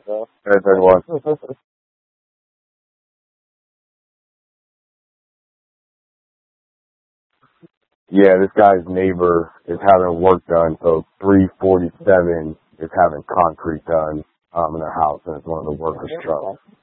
That's everyone. Yeah, this guy's neighbor is having work done, so 347 is having concrete done in their house, and it's one of the workers' trucks.